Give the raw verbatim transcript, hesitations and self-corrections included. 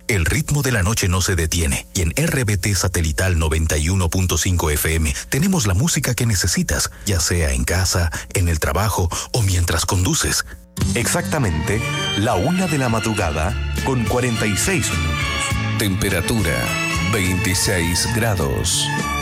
El ritmo de la noche no se detiene y en R B T Satelital noventa y uno punto cinco F M tenemos la música que necesitas, ya sea en casa, en el trabajo o mientras conduces. Exactamente la una de la madrugada con cuarenta y seis minutos. Temperatura veintiséis grados.